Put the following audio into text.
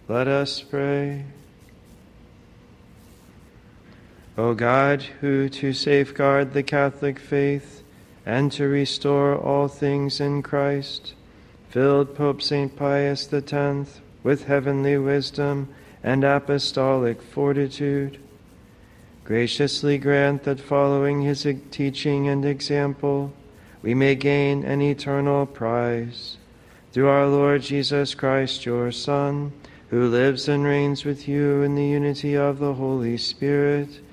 Let us pray. O God, who to safeguard the Catholic faith and to restore all things in Christ, filled Pope St. Pius X with heavenly wisdom and apostolic fortitude, graciously grant that following his teaching and example, we may gain an eternal prize. Through our Lord Jesus Christ, your Son, who lives and reigns with you in the unity of the Holy Spirit,